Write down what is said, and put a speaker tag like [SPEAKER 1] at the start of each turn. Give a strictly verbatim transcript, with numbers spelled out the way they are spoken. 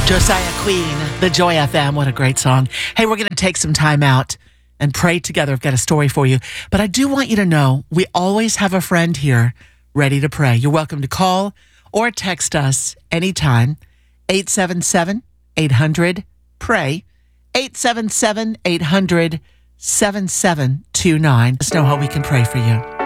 [SPEAKER 1] Josiah Queen, the Joy F M. What a great song. Hey, we're going to take some time out and pray together. I've got a story for you. But I do want you to know we always have a friend here ready to pray. You're welcome to call or text us anytime. eight seven seven, eight hundred, pray. eight seven seven, eight hundred, seven seven two nine. Let us know how we can pray for you.